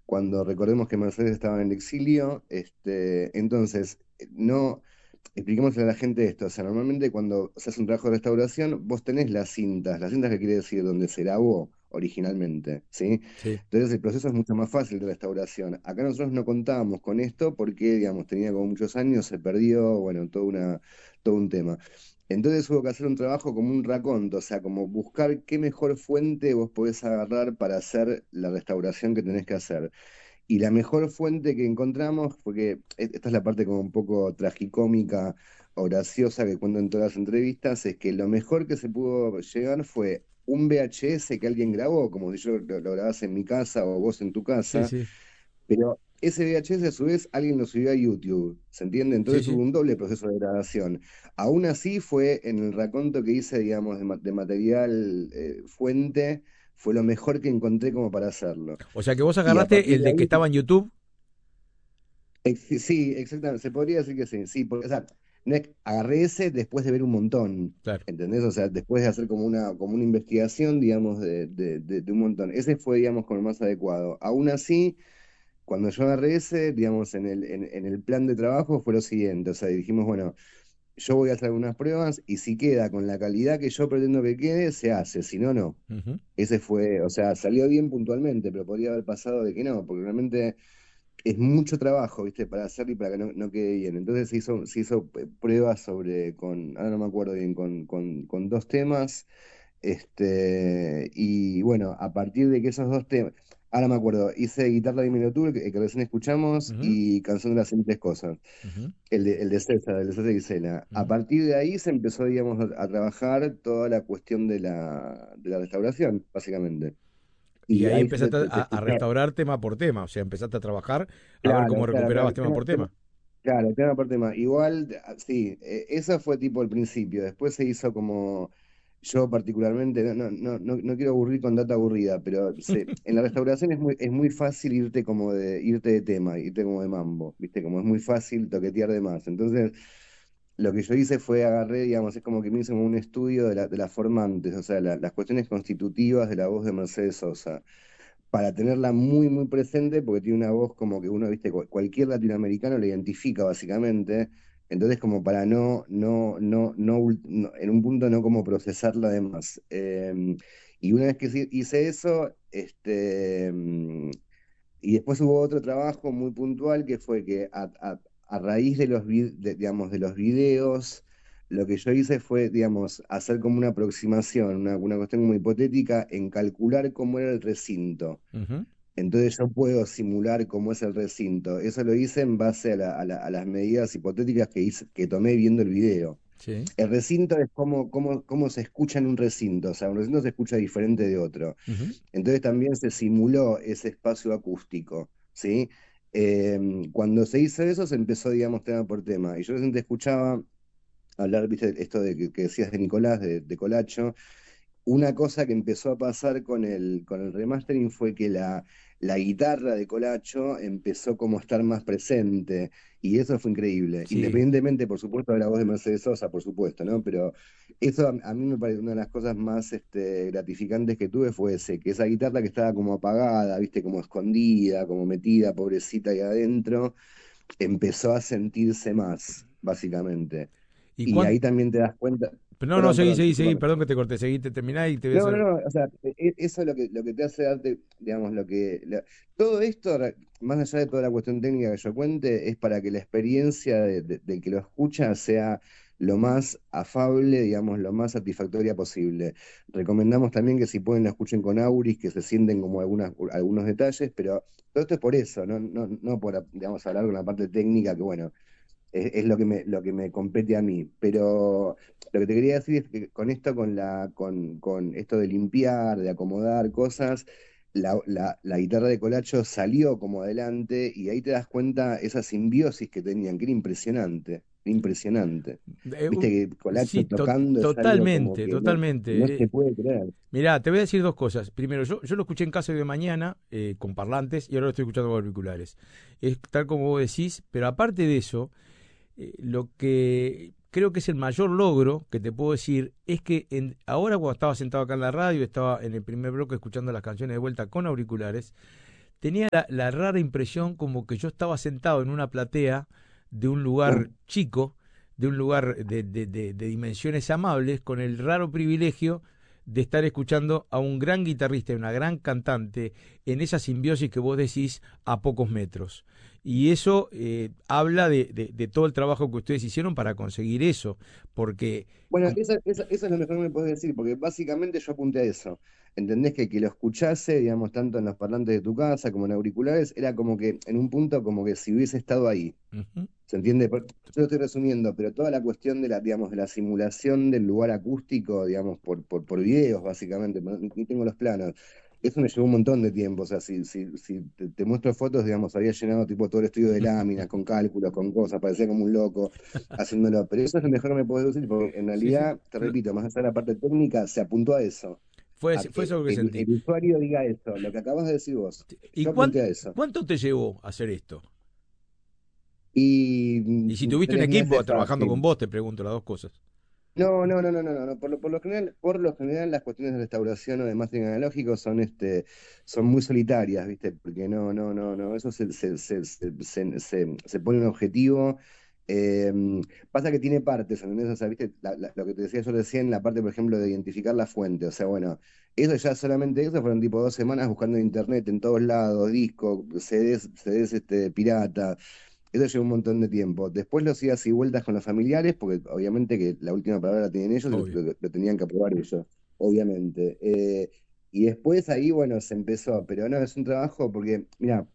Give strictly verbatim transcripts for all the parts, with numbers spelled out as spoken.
cuando recordemos que Mercedes estaba en el exilio. Este, entonces, no, expliquémosle a la gente esto. O sea, normalmente cuando se hace un trabajo de restauración, vos tenés las cintas, las cintas que quiere decir donde se grabó originalmente, ¿sí? Sí. Entonces el proceso es mucho más fácil de restauración. Acá nosotros no contábamos con esto porque, digamos, tenía como muchos años, se perdió, bueno, todo una, todo un tema. Entonces hubo que hacer un trabajo como un raconto, o sea, como buscar qué mejor fuente vos podés agarrar para hacer la restauración que tenés que hacer. Y la mejor fuente que encontramos, porque e- esta es la parte como un poco tragicómica o graciosa que cuento en todas las entrevistas, es que lo mejor que se pudo llegar fue un V H S que alguien grabó, como si yo lo, lo grabase en mi casa o vos en tu Sí, casa, sí, pero ese V H S a su vez alguien lo subió a YouTube, ¿se entiende? sí, Entonces hubo sí. un doble proceso de grabación. Aún así fue en el raconto que hice, digamos, de, ma- de material eh, fuente, fue lo mejor que encontré como para hacerlo. O sea que vos Y a agarraste partir el de de que ahí estaba en YouTube. Ex- Sí, exactamente, se podría decir que sí, sí, porque, o sea, no es que agarré ese después de ver un montón, Claro. ¿entendés? O sea, después de hacer como una, como una investigación, digamos, de, de, de- de un montón. Ese fue, digamos, como el más adecuado. Aún así, cuando yo agarré ese, digamos, en el, en, en el plan de trabajo fue lo siguiente, o sea, dijimos, bueno, yo voy a hacer algunas pruebas y si queda con la calidad que yo pretendo que quede, se hace, si no, no. Ujú. Ese fue, o sea, salió bien puntualmente, pero podría haber pasado de que no, porque realmente es mucho trabajo, ¿viste? Para hacerlo y para que no, no quede bien. Entonces se hizo, se hizo eh, pruebas sobre, con, ahora no me acuerdo bien, con, con, con dos temas. Este, y bueno, a partir de que esos dos temas, ahora me acuerdo, hice Guitarra de Minotaur, que, que recién escuchamos, Ujú. y Canción de las Simples Cosas, Ujú. el de, el de César, el de César Gisela. A Ujú. partir de ahí se empezó, digamos, a, a trabajar toda la cuestión de la, de la restauración, básicamente. Y Y ahí ahí yo te, empezaste te, te a, a escuché. restaurar tema por tema, o sea, empezaste a trabajar a ver cómo Claro, claro, recuperabas claro. tema por tema. Claro, tema por tema. Igual, ah, sí, eh, esa fue tipo el principio. Después se hizo como, yo particularmente, no, no, no, no, no quiero aburrir con data aburrida, pero se, en la restauración es muy, es muy fácil irte como de, irte de tema, irte como de mambo, ¿viste? Como es muy fácil toquetear de más. Entonces, lo que yo hice fue agarré, digamos, es como que me hice como un estudio de, la, de las formantes, o sea, la- las cuestiones constitutivas de la voz de Mercedes Sosa para tenerla muy, muy presente, porque tiene una voz como que uno, viste, cu- cualquier latinoamericano la identifica básicamente, entonces como para no, no, no, no, ul- no- en un punto no como procesarla de más. Eh, y una vez que sí- hice eso, este, mm, y después hubo otro trabajo muy puntual que fue que a, a- a raíz de los, vi- de, digamos, de los videos, lo que yo hice fue, digamos, hacer como una aproximación, una, una cuestión muy hipotética en calcular cómo era el recinto. Ujú. Entonces yo puedo simular cómo es el recinto. Eso lo hice en base a, la- a la- a las medidas hipotéticas que hice, que tomé viendo el video. Sí. El recinto es cómo, cómo, cómo se escucha en un recinto, o sea, un recinto se escucha diferente de otro. Ujú. Entonces también se simuló ese espacio acústico, ¿sí? Eh, Cuando se hizo eso, se empezó, digamos, tema por tema. Y yo recién te escuchaba hablar, viste, esto de que, que decías de Nicolás, de, de Colacho. Una cosa que empezó a pasar con el, con el remastering fue que la, la guitarra de Colacho empezó como a estar más presente y eso fue increíble. Sí. Independientemente, por supuesto, de la voz de Mercedes Sosa, por supuesto, ¿no? Pero eso a, a mí me parece una de las cosas más este, gratificantes que tuve fue ese, que esa guitarra que estaba como apagada, viste, como escondida, como metida, pobrecita ahí adentro, empezó a sentirse más, básicamente. ¿Y Y cuán... ahí también te das cuenta, No, no, perdón, seguí, perdón, seguí, seguí, discúlpame. perdón que te corté, seguí, te terminá y te voy a No, no, hacer... no, o sea, e- e- eso es lo que, lo que te hace darte, digamos, lo que, la- todo esto, re- más allá de toda la cuestión técnica que yo cuente, es para que la experiencia de- de- del que lo escucha sea lo más afable, digamos, lo más satisfactoria posible. Recomendamos también que si pueden la escuchen con Auris, que se sienten como algunas, algunos detalles, pero todo esto es por eso, no, no, no por, digamos, hablar con la parte técnica, que bueno, es, es lo que me, lo que me compete a mí. Pero lo que te quería decir es que con esto, con la, con, con esto de limpiar, de acomodar cosas, la, la, la guitarra de Colacho salió como adelante y ahí te das cuenta esa simbiosis que tenían, que era impresionante, impresionante. Eh, Viste un- que Colacho sí, to- tocando es algo como totalmente, que no, no totalmente. se Eh, puede creer. mirá, te voy a decir dos cosas. Primero, yo, yo lo escuché en casa de mañana eh, con parlantes y ahora lo estoy escuchando con auriculares. Es tal como vos decís, pero aparte de eso, eh, lo que creo que es el mayor logro que te puedo decir es que en, ahora cuando estaba sentado acá en la radio, estaba en el primer bloque escuchando las canciones de vuelta con auriculares, tenía la, la rara impresión como que yo estaba sentado en una platea de un lugar chico, de un lugar de, de, de, de dimensiones amables, con el raro privilegio de estar escuchando a un gran guitarrista y una gran cantante en esa simbiosis que vos decís a pocos metros. Y eso eh, habla de, de, de todo el trabajo que ustedes hicieron para conseguir eso, porque... Bueno, com- eso, eso, eso es lo mejor que me puedes decir, porque básicamente yo apunté a eso. ¿Entendés? Que que lo escuchase, digamos, tanto en los parlantes de tu casa como en auriculares, era como que en un punto como que si hubiese estado ahí. Ujú. ¿Se entiende? Por- Yo lo estoy resumiendo, pero toda la cuestión de la, digamos, de la simulación del lugar acústico, digamos, por, por, por videos, básicamente, no- ni ni tengo los planos. Eso me llevó un montón de tiempo. O sea, si, si, si te, te muestro fotos, digamos, había llenado tipo todo el estudio de láminas, con cálculos, con cosas, parecía como un loco haciéndolo. Pero eso es lo mejor que me puedo decir, porque en Sí, sí. realidad, te Lo- repito, más allá de la parte técnica, se apuntó a eso, Fue, a fue que eso lo que el, sentí. el usuario diga eso, lo que acabas de decir vos. ¿Y Yo cuán- apunté a eso. cuánto te llevó hacer esto? Y Y si mm, tuviste un tres equipo meses trabajando con fácil. vos, te pregunto las dos cosas. No, no, no, no, no, no, no. Por lo, por lo general, por lo general las cuestiones de restauración o de mastering analógico son este, son muy solitarias, ¿viste? Porque no, no, no, no, eso se, se, se, se, se- se- se pone un objetivo. eh, Pasa que tiene partes, ¿entendés? O sea, ¿viste? La- la- lo que te decía yo recién, la parte, por ejemplo, de identificar la fuente. O sea, bueno, eso ya solamente eso fueron tipo dos semanas buscando en internet en todos lados, discos, C Ds, C Ds este, pirata. Eso llevó un montón de tiempo. Después los idas y vueltas con los familiares, porque obviamente que la última palabra la tienen ellos y Obvio. lo, lo- lo tenían que aprobar ellos, obviamente. Eh, y después ahí, bueno, se empezó, pero no, es un trabajo porque, mira,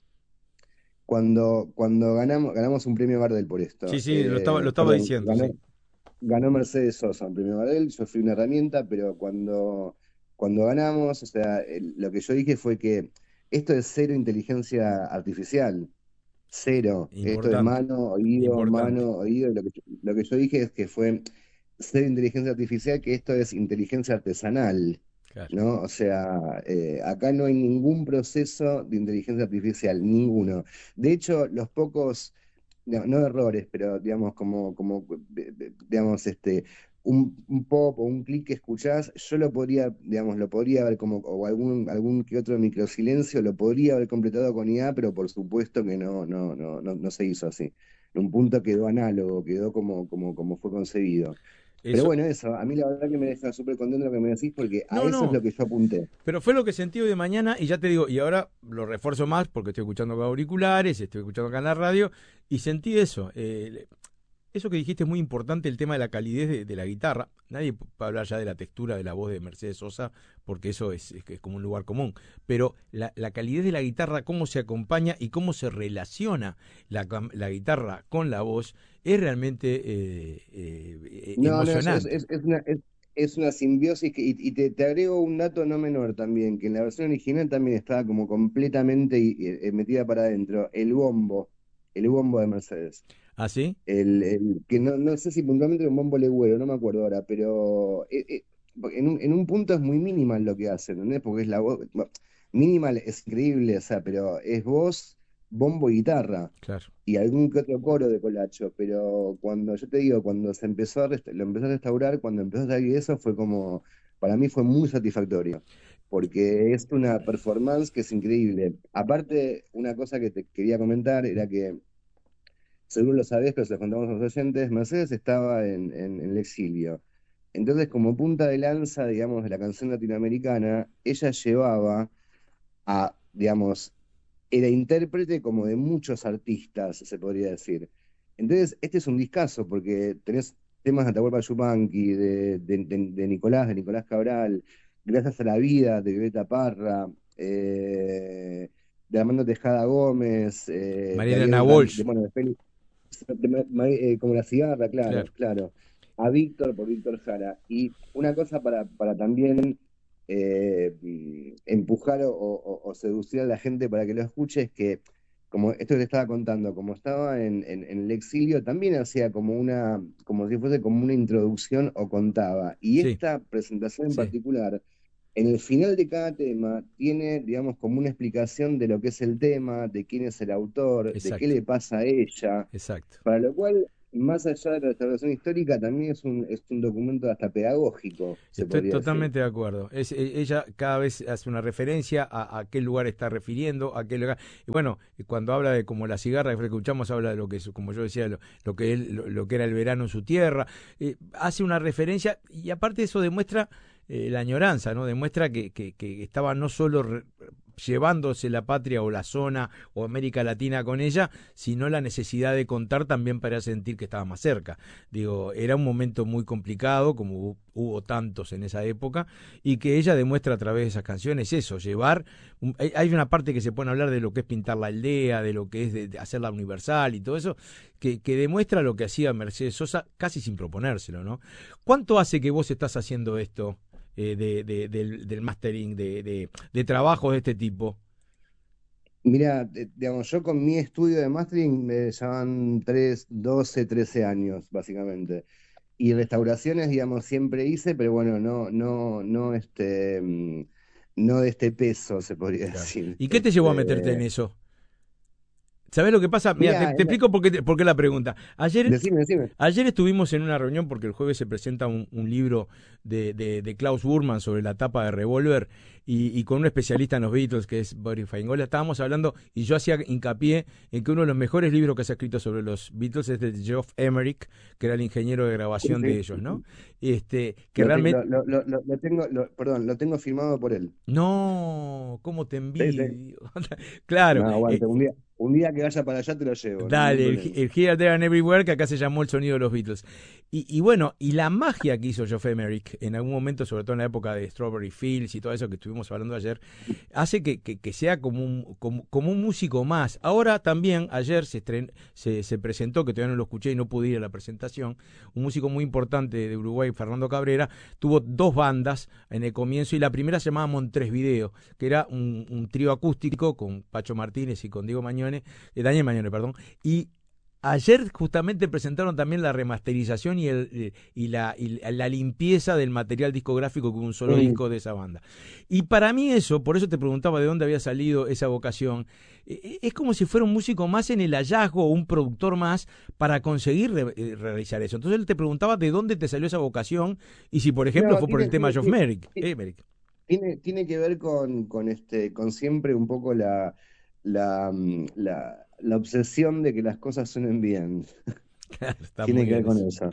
cuando, cuando ganamos, ganamos un premio Gardel por Sí, esto, sí, lo estaba, lo eh, estaba perdón, diciendo, ganó, sí. ganó Mercedes Sosa un premio Gardel, yo fui una herramienta, pero cuando, cuando ganamos, o sea, el- lo que yo dije fue que esto es cero inteligencia artificial. Cero. Esto de Importante, mano, oído, importante. mano, oído. Lo que, yo- lo que yo dije es que fue cero inteligencia artificial, que esto es inteligencia artesanal, Claro. ¿no? O sea, eh, acá no hay ningún proceso de inteligencia artificial, ninguno. De hecho, los pocos, no, no errores, pero digamos, como, como de- de- digamos, este, un, un pop o un clic que escuchás, yo lo podría, digamos, lo podría haber como, o algún, algún que otro microsilencio, lo podría haber completado con I A, pero por supuesto que no, no, no, no, no se hizo así. En un punto quedó análogo, quedó como, como, como fue concebido. Pero Eso, bueno, eso, a mí la verdad que me deja súper contento lo que me decís, porque a no, eso es no, lo que yo apunté. pero fue lo que sentí hoy de mañana y ya te digo, y ahora lo refuerzo más porque estoy escuchando con auriculares, estoy escuchando acá en la radio y sentí eso. eh, Eso que dijiste es muy importante, el tema de la calidez de, de la guitarra. Nadie puede hablar ya de la textura de la voz de Mercedes Sosa, porque eso es, es, es como un lugar común. Pero la, la calidez de la guitarra, cómo se acompaña y cómo se relaciona la, la guitarra con la voz, es realmente eh, eh, No, no, es, es, emocionante. es, es una, es, es una simbiosis que, y, y te, te agrego un dato no menor también, que en la versión original también estaba como completamente y- y- metida para adentro, el bombo, el bombo de Mercedes. ¿Ah, sí? El, el- que no, no sé si puntualmente era un bombo legüero, no me acuerdo ahora, pero eh, eh, porque en un, en un punto es muy minimal lo que hace, ¿entendés? Porque es la voz, bueno, minimal es increíble, o sea, pero es voz, bombo y guitarra Claro. y algún que otro coro de colacho, pero cuando yo te digo, cuando se empezó a resta- lo empezó a restaurar, cuando empezó a salir eso, fue como, para mí fue muy satisfactorio, porque es una performance que es increíble. Aparte, una cosa que te quería comentar era que, según lo sabés, pero se lo contamos a los oyentes, Mercedes estaba en, en- en el exilio. Entonces, como punta de lanza, digamos, de la canción latinoamericana, ella llevaba a, digamos, era intérprete como de muchos artistas, se podría decir. Entonces, este es un discazo porque tenés temas de Atahualpa Yupanqui, de, de, de- de Nicolás, de Nicolás Cabral, Gracias a la Vida, de Violeta Parra, eh, de Armando Tejada Gómez, eh, de Mariana Ariel Ram, de, Walsh, bueno, de Félix, de Ma- Ma- eh, como la cigarra, claro, claro. claro. A Víctor por Víctor Jara. Y una cosa para, para también eh, mm, empujar o, o- o seducir a la gente para que lo escuche es que, como esto que te estaba contando, como estaba en, en- en el exilio, también hacía como una, como si fuese como una introducción o contaba. Y Sí, esta presentación en sí, particular, en el final de cada tema, tiene, digamos, como una explicación de lo que es el tema, de quién es el autor, de qué exacto, le pasa a ella. exacto. Para lo cual más allá de la restauración histórica, también es un, es un documento hasta pedagógico, se Estoy podría decir. totalmente de acuerdo. Es, e- ella cada vez hace una referencia a, a qué lugar está refiriendo, a qué lugar. Y bueno, y cuando habla de como la cigarra que escuchamos, habla de lo que es, como yo decía, lo, lo que él, lo, lo que era el verano en su tierra. Eh, hace una referencia y aparte eso demuestra eh, la añoranza, ¿no? Demuestra que, que, que estaba no solo re- llevándose la patria o la zona o América Latina con ella, sino la necesidad de contar también para sentir que estaba más cerca. Digo, era un momento muy complicado, como hubo, hubo tantos en esa época, y que ella demuestra a través de esas canciones eso, llevar, un- hay, hay una parte que se pone a hablar de lo que es pintar la aldea, de lo que es de, de hacerla universal y todo eso, que, que demuestra lo que hacía Mercedes Sosa casi sin proponérselo, ¿no? ¿Cuánto hace que vos estás haciendo esto eh, de, de- del, del mastering, de, de, de trabajos de este tipo? Mira, de- digamos, yo con mi estudio de mastering me llevan tres, doce, trece años, básicamente. Y restauraciones, digamos, siempre hice, pero bueno, no, no, no, este, mm, no de este peso, se podría Claro. decir. ¿Y qué te llevó a meterte en Este, eso? ¿Sabés lo que pasa? Mira, te, mira, te explico por qué, te- por qué la pregunta. Ayer, decime, decime. ayer estuvimos en una reunión porque el jueves se presenta un, un libro de, de, de Klaus Burman sobre la tapa de Revolver y, y con un especialista en los Beatles que es Boris Faingola. Estábamos hablando y yo hacía hincapié en que uno de los mejores libros que se ha escrito sobre los Beatles es de Geoff Emerick, que era el ingeniero de Sí, grabación de ellos, ¿no? sí. Este, que Lo, te- lo, realmente... lo, lo, lo- lo tengo, lo- perdón, lo tengo firmado por él. No, ¿cómo te Sí, sí. envidio? Claro, No, eh, aguante, un día, un día que vaya para allá te lo llevo, ningún dale, el, problema. el Here, There and Everywhere, que acá se llamó el sonido de los Beatles. Y, y bueno, y la magia que hizo Geoff Emerick en algún momento, sobre todo en la época de Strawberry Fields y todo eso que estuvimos hablando ayer, hace que, que, que sea como un, como, como un músico más. Ahora también, ayer se, estren, se, se presentó, que todavía no lo escuché y no pude ir a la presentación, un músico muy importante de Uruguay, Fernando Cabrera, tuvo dos bandas en el comienzo y la primera se llamaba Montres Video, que era un, un trío acústico con Pacho Martínez y con Diego Mañone, eh, Daniel Mañone, perdón, y ayer justamente presentaron también la remasterización y, el, y, la, y la limpieza del material discográfico con un solo Mm. disco de esa banda. Y para mí eso, por eso te preguntaba de dónde había salido esa vocación, eh, es como si fuera un músico más en el hallazgo o un productor más para conseguir re, eh, realizar eso. Entonces él te preguntaba de dónde te salió esa vocación y si, por ejemplo, No, fue por el tiene, tema tiene, Geoff tiene, Merrick. Emerick. tiene, tiene que ver con, con, este, con siempre un poco la, la, mm, la, la obsesión de que las cosas suenen bien. Está muy Tiene que ver bien con eso. eso.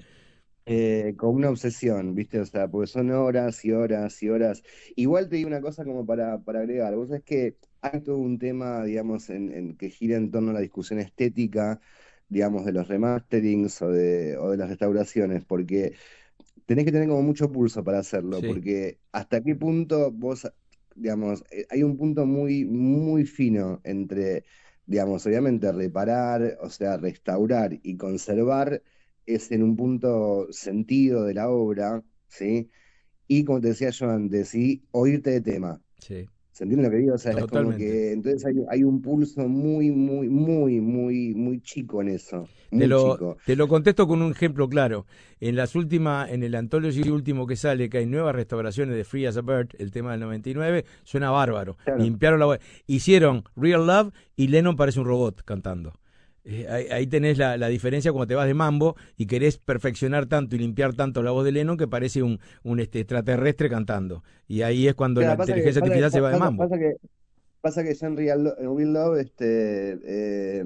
Eh, con una obsesión, ¿viste? O sea, porque son horas y horas y horas. Igual te digo una cosa como para, para agregar. Vos sabés que hay todo un tema, digamos, en, en que gira en torno a la discusión estética, digamos, de los remasterings o de, o de las restauraciones, porque tenés que tener como mucho pulso para hacerlo, Sí, porque hasta qué punto vos, digamos, eh, hay un punto muy, muy fino entre, digamos, obviamente reparar, o sea, restaurar y conservar es en un punto sentido de la obra, ¿sí? Y como te decía yo antes, ¿sí? Oírte de tema. sí, ¿Se entiende lo que digo? O sea, es como totalmente. que entonces hay, hay un pulso muy, muy, muy, muy, muy chico en eso, Te muy lo, chico. te lo contesto con un ejemplo claro. En las últimas, en el Anthology último que sale, que hay nuevas restauraciones de Free as a Bird, el tema del noventa y nueve, suena bárbaro. Claro. Limpiaron la voz. Hicieron Real Love y Lennon parece un robot cantando. Eh, ahí, ahí tenés la, la diferencia cuando te vas de mambo y querés perfeccionar tanto y limpiar tanto la voz de Lennon que parece un, un este, extraterrestre cantando. Y ahí es cuando la Claro, pasa que, inteligencia pasa, artificial se va de pasa, mambo. pasa que Pasa que ya en Real, Lo- en Real Love, este, eh,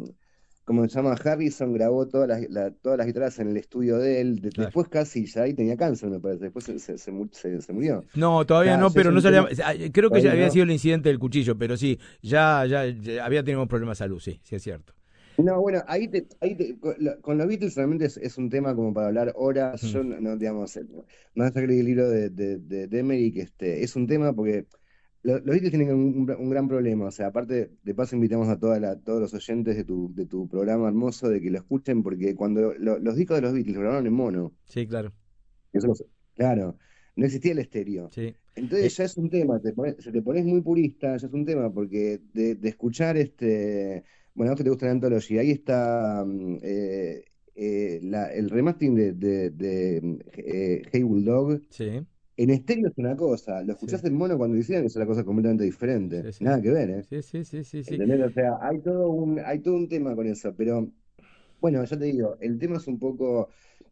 como se llama, Harrison grabó todas las, la- todas las guitarras en el estudio de él. De- Claro. después casi ya ahí tenía cáncer, me parece. Después se, se, se mu- se- se murió. No, todavía Ya, no, ya es pero no un sabía. tema. Creo que ya Todavía había no. sido el incidente del cuchillo, pero sí, ya, ya, ya había tenido problemas de salud, sí, sí es cierto. No, bueno, ahí te, ahí te- con, lo- con los Beatles realmente es, es un tema como para hablar horas. Mm, Yo no, no, digamos, eh, más allá que el libro de, de, de, de Emmerich, este, es un tema porque lo- los Beatles tienen un, un gran problema. O sea, aparte, de paso invitamos a toda la, todos los oyentes de tu, de tu programa hermoso de que lo escuchen, porque cuando lo- los discos de los Beatles lo grabaron en mono, sí, claro, eso lo sé, claro, no existía el estéreo. sí. Eh, Entonces ya es un tema, te pones- se te pones muy purista, ya es un tema, porque de, de escuchar este, bueno, a vos que te gusta la Anthology, ahí está mm, eh, eh, la- el remastering de, de, de, mm, eh, Hey Bulldog. sí, En estéreo es una cosa, lo sí, escuchás en mono cuando lo hicieron y es una cosa completamente diferente. sí, sí, Nada que ver, ¿eh? sí, sí, sí, sí, sí. ¿Entendés? O sea, hay todo un, hay todo un tema con eso, pero Bueno, ya te digo, el tema es un poco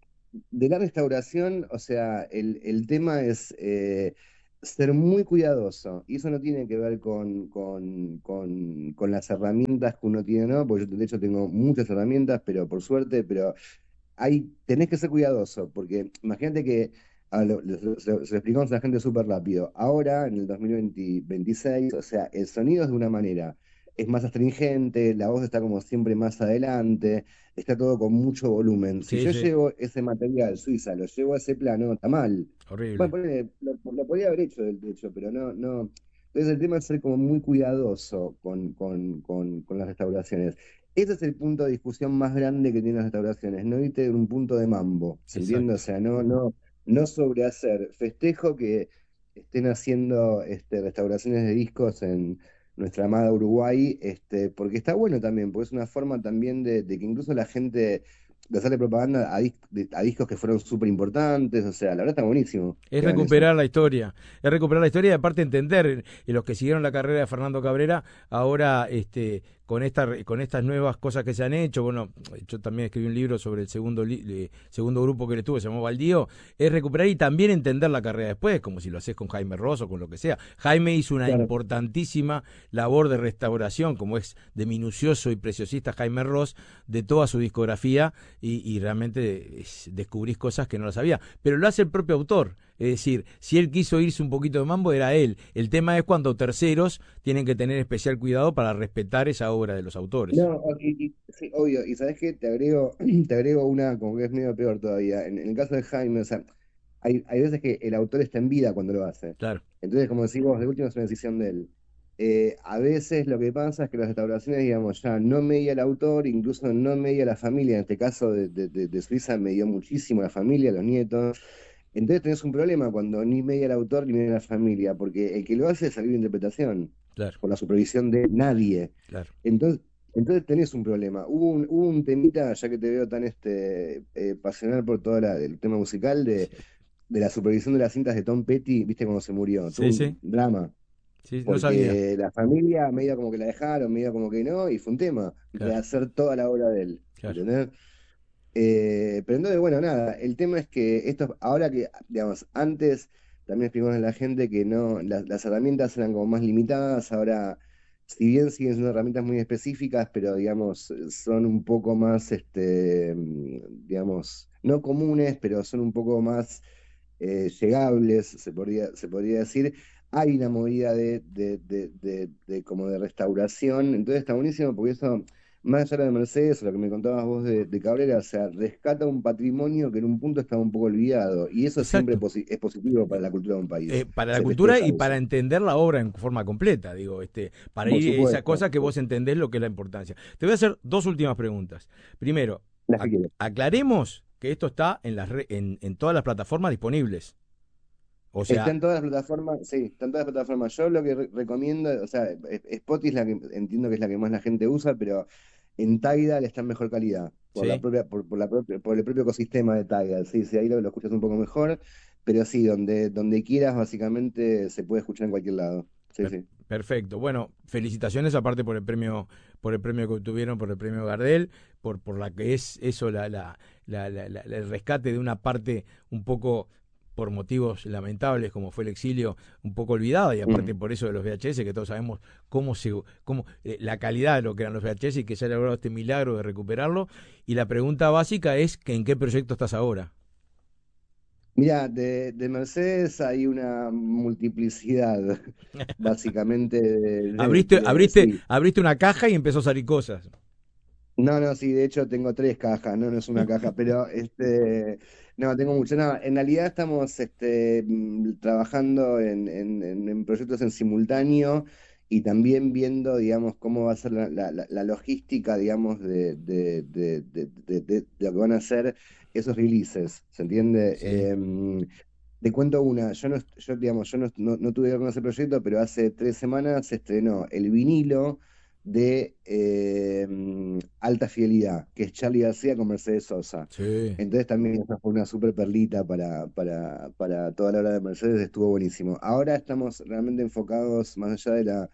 de la restauración, o sea, el, el tema es eh, ser muy cuidadoso. Y eso no tiene que ver con, con, con, con las herramientas que uno tiene, ¿no? Porque yo de hecho tengo muchas herramientas, pero por suerte, pero hay, tenés que ser cuidadoso, porque imagínate que, a lo- lo- se, lo se lo explicamos a la gente súper rápido, ahora en el dos mil veinte veintiséis, o sea, el sonido es de una manera, es más astringente, la voz está como siempre más adelante, está todo con mucho volumen. Si Sí, yo sí, llevo ese material suiza, lo llevo a ese plano, está mal. Bueno, horrible. ponele, lo, lo podría haber hecho del techo, pero no, no. Entonces el tema es ser como muy cuidadoso con, con, con, con las restauraciones. Ese es el punto de discusión más grande que tienen las restauraciones, no irte de un punto de mambo, ¿se entiende? O Exacto. sea, no, no, no sobrehacer. Festejo que estén haciendo este, restauraciones de discos en nuestra amada Uruguay, este, porque está bueno también, porque es una forma también de, de que incluso la gente de hacerle propaganda a, dis- de- a discos que fueron súper importantes, o sea, la verdad está buenísimo Es que hagan eso. recuperar la historia, es recuperar la historia y aparte entender, y los que siguieron la carrera de Fernando Cabrera, ahora este, con, esta, con estas nuevas cosas que se han hecho, bueno, yo también escribí un libro sobre el segundo, li- eh, segundo grupo que le tuvo, se llamó Baldío, es recuperar y también entender la carrera después, como si lo haces con Jaime Ross o con lo que sea. Jaime hizo una Claro. importantísima labor de restauración, como es de minucioso y preciosista Jaime Ross, de toda su discografía y, y realmente es, descubrís cosas que no las sabía, pero lo hace el propio autor. Es decir, si él quiso irse un poquito de mambo, era él. El tema es cuando terceros tienen que tener especial cuidado para respetar esa obra de los autores. No, o- y, y- sí, obvio, y sabes qué, te agrego, te agrego una como que es medio peor todavía. En, en el caso de Jaime, o sea, hay, hay veces que el autor está en vida cuando lo hace. Claro, Entonces, como decimos, de última es una decisión de él. Eh, a veces lo que pasa es que las restauraciones, digamos, ya no media el autor, incluso no media la familia. En este caso de, de, de, de Suiza me dio muchísimo la familia, los nietos. Entonces tenés un problema cuando ni media el autor ni media la familia, porque el que lo hace es salir de interpretación, claro, con la supervisión de nadie. claro. Entonces, entonces tenés un problema. Hubo un, hubo un temita, ya que te veo tan este, eh, pasional por todo la- el tema musical, de, Sí, de la supervisión de las cintas de Tom Petty, viste cómo se murió. Tuvo sí, sí, un drama, sí, no sabía. porque la familia medio como que la dejaron, medio como que no, y fue un tema, Claro, rehacer toda la obra de él. claro. ¿Entendés? Eh, pero entonces, bueno, nada, el tema es que esto, ahora que, digamos, antes también explicamos a la gente que no, las, las herramientas eran como más limitadas, ahora, si bien siguen siendo herramientas muy específicas, pero digamos, son un poco más, este, mm, digamos, no comunes, pero son un poco más eh, llegables, se podría, se podría decir. Hay una movida de, de, de, de, de como de restauración, entonces está buenísimo porque eso más allá de Mercedes, o lo que me contabas vos de, de Cabrera, o sea, rescata un patrimonio que en un punto estaba un poco olvidado. Y eso siempre Exacto. posi- es positivo para la cultura de un Eh, país. para la Se cultura festeja y para eso. entender la obra en forma completa, digo, este, para Por ir a esa supuesto. cosa que vos entendés lo que es la importancia. Te voy a hacer dos últimas preguntas. Primero, Las que ac- quieras. aclaremos que esto está en, las re- en, en todas las plataformas disponibles. O Está sea, en todas las plataformas, sí, está en todas las plataformas. Yo lo que re- recomiendo, o sea, es- Spotify es la que entiendo que es la que más la gente usa, pero en Tidal está en mejor calidad, por la sí, propia, por, por la propia, por el propio ecosistema de Tidal. Sí, sí, ahí lo, lo escuchas un poco mejor, pero sí, donde, donde quieras, básicamente se puede escuchar en cualquier lado. Sí, per- sí. perfecto. Bueno, felicitaciones aparte por el premio, por el premio que obtuvieron, por el premio Gardel, por, por la que es eso, la, la, la, la- la- el rescate de una parte un poco por motivos lamentables como fue el exilio, un poco olvidada, y aparte Mm. por eso de los V H S, que todos sabemos cómo se, cómo, eh, la calidad de lo que eran los V H S y que se ha logrado este milagro de recuperarlo. Y la pregunta básica es que en qué proyecto estás ahora. Mira, de, de Mercedes hay una multiplicidad, básicamente, de, de- Abriste, de- abriste, sí. abriste una caja y empezó a salir cosas. No, no, sí, de hecho tengo tres cajas, no, no es una caja, pero este, no, tengo mucho. No, en realidad estamos este, mm, trabajando en, en- en- en proyectos en simultáneo y también viendo, digamos, cómo va a ser la, la- la- la logística, digamos, de, de, de, de- de- de- de lo que van a ser esos releases, ¿se entiende? Sí, Em, te cuento una, yo no, est- yo, digamos, yo no, no, no tuve que ver con ese proyecto, pero hace tres semanas se estrenó el vinilo de eh, Alta Fidelidad, que es Charly García con Mercedes Sosa. sí. Entonces también esa fue una super perlita para, para, para toda la hora de Mercedes, estuvo buenísimo. Ahora estamos realmente enfocados, más allá de la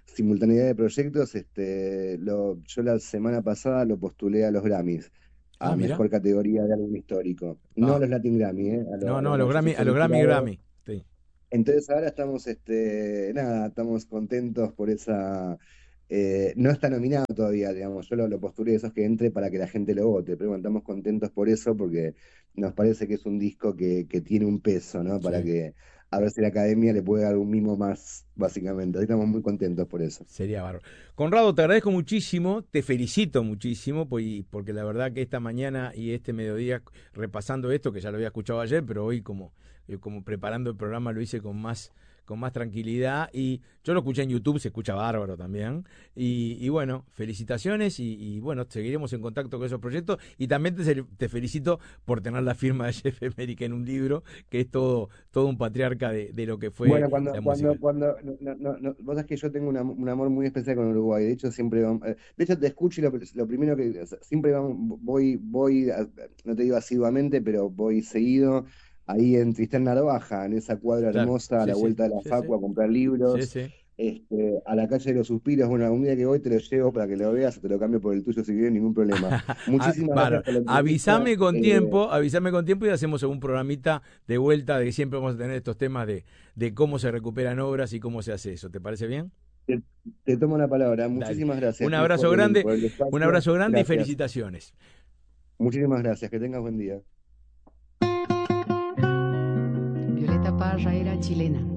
simultaneidad de proyectos, este, lo, yo la semana pasada lo postulé a los Grammys, Ah, a mira. mejor categoría de álbum histórico. No a Ah, los Latin Grammy, ¿eh? A, lo- no, a no, los a los Grammys. Yo Grammy, a fui los el Grammy, jurado. Grammy. Sí. Entonces ahora estamos, este, nada, estamos contentos por esa. Eh, no está nominado todavía, digamos, yo lo, lo postulé de esos que entre para que la gente lo vote, pero bueno, estamos contentos por eso porque nos parece que es un disco que, que tiene un peso, ¿no? Para Sí. que a ver si la academia le puede dar un mimo más, básicamente. Así estamos muy contentos por eso. Sería bárbaro. Conrado, te agradezco muchísimo, te felicito muchísimo, pues, porque la verdad que esta mañana y este mediodía, repasando esto, que ya lo había escuchado ayer, pero hoy como, eh, como preparando el programa lo hice con más, con más tranquilidad. Y yo lo escuché en YouTube, se escucha bárbaro también. Y, y bueno, felicitaciones y, y bueno, seguiremos en contacto con esos proyectos. Y también te, te felicito por tener la firma de Jeff Emerick en un libro, que es todo, todo un patriarca de, de lo que fue Bueno, cuando, la cuando, música. cuando, no, no, no, no, vos sabés que yo tengo una- un amor muy especial con Uruguay. De hecho, siempre, vam- eh, de hecho, te escucho y lo, lo primero que, o sea, siempre vam- voy, voy, a- no te digo asiduamente, pero voy seguido ahí en Tristán Narvaja, en esa cuadra Claro, hermosa, a sí, la sí, vuelta de la sí, sí, Facu, a comprar sí, libros, sí. este, a la calle de los Suspiros. Bueno, un día que voy te lo llevo para que lo veas, o te lo cambio por el tuyo si quieres, ningún problema. Ah, Muchísimas gracias bárbaro. por la entrevista. Avísame con eh, tiempo, avísame con tiempo y hacemos un programita de vuelta de que siempre vamos a tener estos temas de, de cómo se recuperan obras y cómo se hace eso. ¿Te parece bien? te, te tomo la palabra. Dale. Muchísimas gracias, Un Cris, por abrazo el, grande, por el un espacio. abrazo grande y Gracias. felicitaciones. Muchísimas gracias, que tengas buen día. Violeta Parra era chilena.